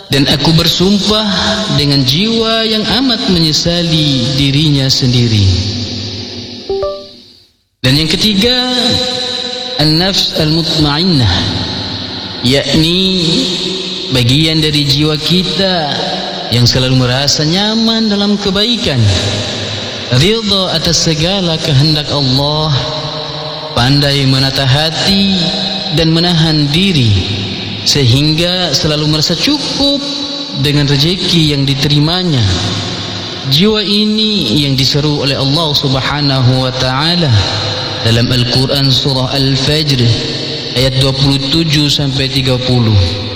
Dan aku bersumpah dengan jiwa yang amat menyesali dirinya sendiri. Dan yang ketiga, an-nafs al-mutmainnah, yakni bagian dari jiwa kita yang selalu merasa nyaman dalam kebaikan, ridha atas segala kehendak Allah, pandai menata hati dan menahan diri, sehingga selalu merasa cukup dengan rezeki yang diterimanya. Jiwa ini yang diseru oleh Allah Subhanahu wa taala dalam Al-Quran surah Al-Fajr ayat 27 sampai 30.